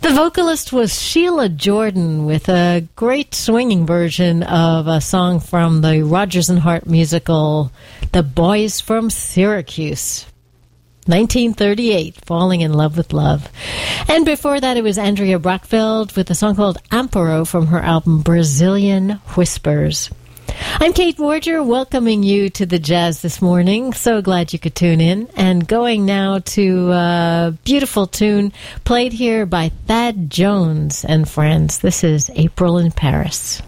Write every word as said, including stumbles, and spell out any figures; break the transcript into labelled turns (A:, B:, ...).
A: The vocalist was Sheila Jordan with a great swinging version of a song from the Rodgers and Hart musical, The Boys from Syracuse. nineteen thirty-eight, Falling in Love with Love. And before that, it was Andrea Brockfeld with a song called Amparo from her album Brazilian Whispers. I'm Kate Warger, welcoming you to the jazz this morning. So glad you could tune in. And going now to a beautiful tune played here by Thad Jones and friends. This is April in Paris.